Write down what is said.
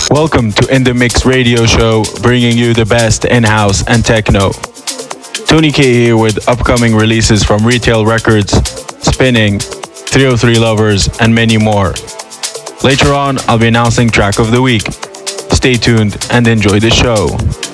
Welcome to In The Mix radio show, bringing you the best in house and techno. Tony K here with upcoming releases from Retail Records, Spinning, 303 Lovers, and many more. Later on, I'll be announcing track of the week. Stay tuned and enjoy the show.